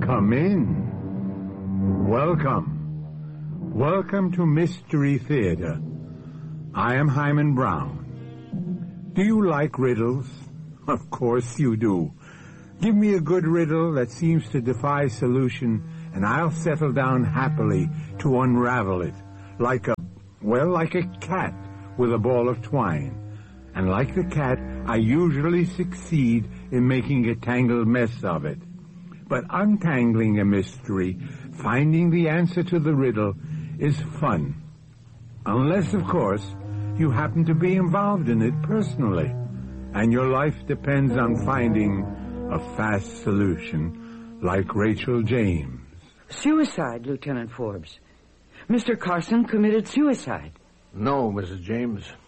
Come in. Welcome. Welcome to Mystery Theater. I am Hyman Brown. Do you like riddles? Of course you do. Give me a good riddle that seems to defy solution, and I'll settle down happily to unravel it, like a cat with a ball of twine. And like the cat, I usually succeed in making a tangled mess of it. But untangling a mystery, finding the answer to the riddle, is fun. Unless, of course, you happen to be involved in it personally, and your life depends on finding a fast solution, like Rachel James. Suicide, Lieutenant Forbes. Mr. Carson committed suicide. No, Mrs. James.